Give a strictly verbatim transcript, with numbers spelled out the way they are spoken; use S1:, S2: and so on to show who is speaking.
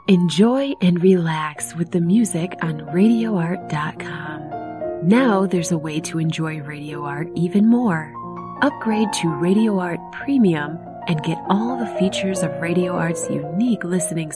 S1: Enjoy and relax with the music on radio art dot com. Now there's a way to enjoy Radio Art even more. Upgrade to Radio Art Premium and get all the features of Radio Art's unique listening